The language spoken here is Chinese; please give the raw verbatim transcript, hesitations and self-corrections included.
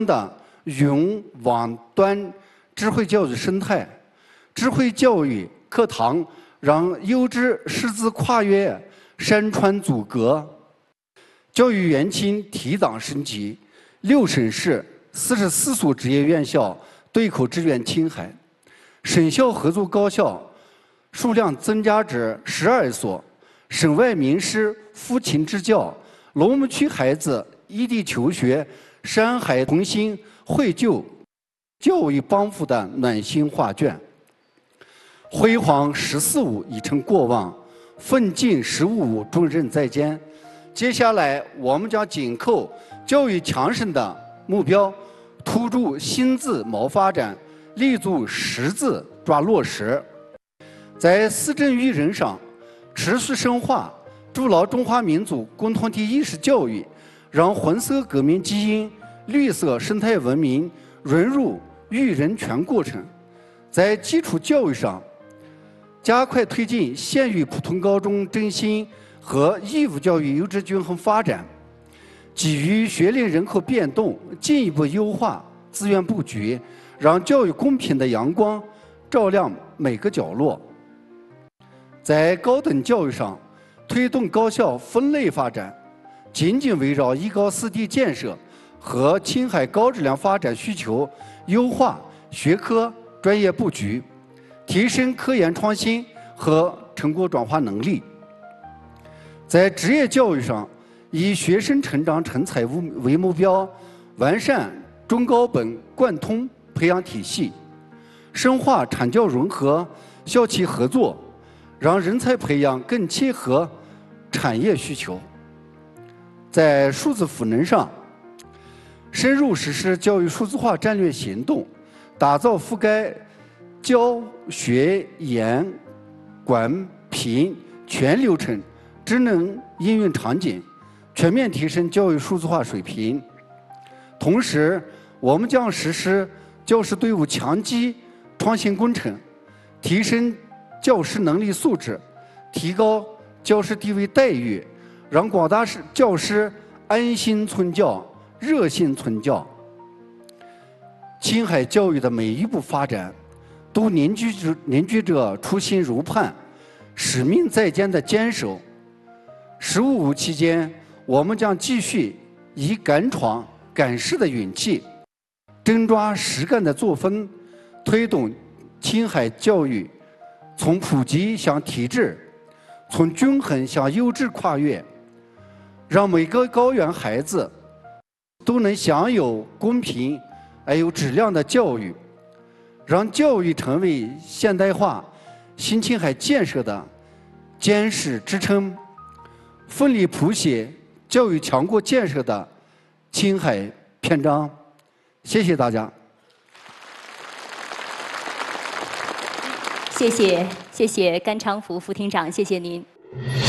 的云网端智慧教育生态，智慧教育课堂让优质师资跨越山川阻隔，教育园区提档升级，六省市四十四所职业院校对口支援青海，省校合作高校数量增加至十二所，省外名师扶勤支教，龙门区孩子异地求学，山海同心绘就教育帮扶的暖心画卷。辉煌“十四五”已成过往，奋进“十五五”重任在肩。接下来，我们将紧扣教育强省的目标，突出新字谋发展，立足实字抓落实，在思政育人上持续深化筑牢中华民族共同体意识教育，让红色革命基因、绿色生态文明融入育人全过程。在基础教育上，加快推进县域普通高中振兴和义务教育优质均衡发展，基于学龄人口变动，进一步优化资源布局，让教育公平的阳光照亮每个角落。在高等教育上，推动高校分类发展，紧紧围绕一高四低建设和青海高质量发展需求，优化学科专业布局，提升科研创新和成果转化能力。在职业教育上，以学生成长成才为目标，完善中高本贯通培养体系，深化产教融合、校企合作，让人才培养更切合产业需求。在数字赋能上，深入实施教育数字化战略行动，打造覆盖教学研管评全流程智能应用场景，全面提升教育数字化水平。同时，我们将实施教师队伍强基创新工程，提升教师能力素质，提高教师地位待遇，让广大教师安心存教、热心存教。青海教育的每一步发展，都凝聚着凝聚着初心如磐、使命在肩的坚守。十五五期间，我们将继续以敢闯敢试的勇气，真抓实干的作风，推动青海教育从普及向体制，从均衡向优质跨越，让每个高原孩子都能享有公平而有质量的教育，让教育成为现代化新青海建设的坚实支撑，奋力谱写教育强国建设的青海篇章。谢谢大家。 谢谢，谢谢甘昌福副厅长，谢谢您。